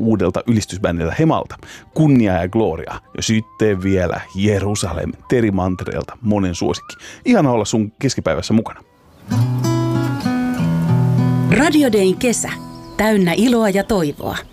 uudelta ylistysbändiltä Hemalta Kunnia ja Gloria. Ja sitten vielä Jerusalem Teri Mantereelta, monen suosikki. Ihana olla sun keskipäivässä mukana. Radio Dayn kesä. Täynnä iloa ja toivoa.